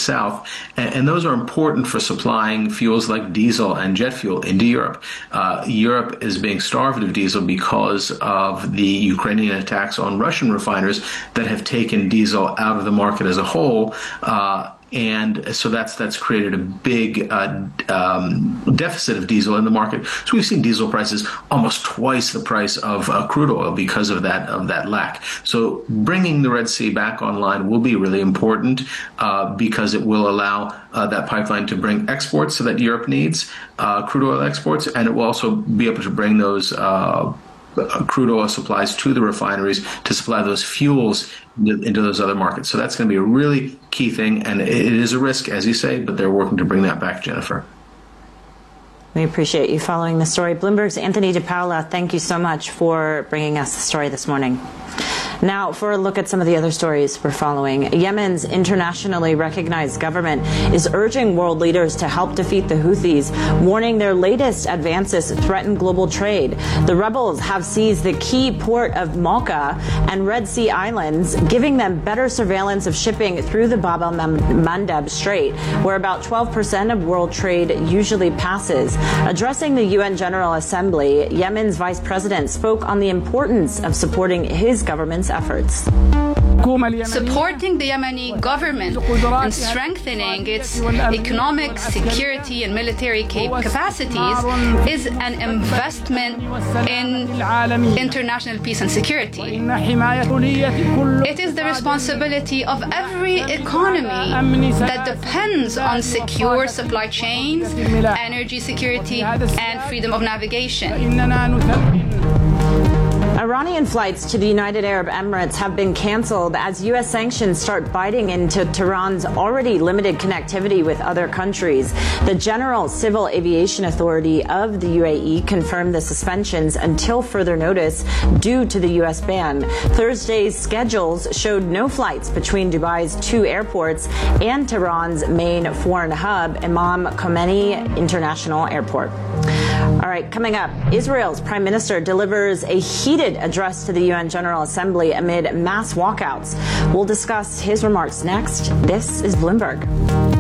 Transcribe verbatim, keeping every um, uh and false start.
south, and, and those are important for supplying fuels like diesel and jet fuel into Europe. Uh, Europe is being starved of diesel because of the Ukrainian attacks on Russian refiners that have taken diesel out of the market as a whole. Uh, And so that's that's created a big uh, um, deficit of diesel in the market. So we've seen diesel prices almost twice the price of uh, crude oil because of that of that lack. So bringing the Red Sea back online will be really important uh, because it will allow uh, that pipeline to bring exports that Europe needs, uh, crude oil exports, and it will also be able to bring those uh, crude oil supplies to the refineries to supply those fuels into those other markets. So that's going to be a really key thing, and it is a risk, as you say, but they're working to bring that back, Jennifer. We appreciate you following the story. Bloomberg's Anthony DePaola, thank you so much for bringing us the story this morning. Now, for a look at some of the other stories we're following. Yemen's internationally recognized government is urging world leaders to help defeat the Houthis, warning their latest advances threaten global trade. The rebels have seized the key port of Malqa and Red Sea Islands, giving them better surveillance of shipping through the Bab el-Mandeb Strait, where about twelve percent of world trade usually passes. Addressing the U N General Assembly, Yemen's vice president spoke on the importance of supporting his government's efforts. Supporting the Yemeni government and strengthening its economic, security, and military capacities is an investment in international peace and security. It is the responsibility of every economy that depends on secure supply chains, energy security, and freedom of navigation. Iranian flights to the United Arab Emirates have been canceled as U S sanctions start biting into Tehran's already limited connectivity with other countries. The General Civil Aviation Authority of the U A E confirmed the suspensions until further notice due to the U S ban. Thursday's schedules showed no flights between Dubai's two airports and Tehran's main foreign hub, Imam Khomeini International Airport. All right, coming up, Israel's prime minister delivers a heated address to the U N General Assembly amid mass walkouts. We'll discuss his remarks next. This is Bloomberg.